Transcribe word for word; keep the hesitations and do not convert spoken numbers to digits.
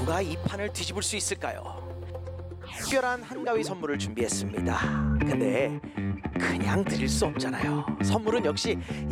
누가 이 판을 뒤집을 수 있을까요? 특별한 한가위 선물을 준비했습니다. 근데 그냥 드릴 수 없잖아요. 선물은 역시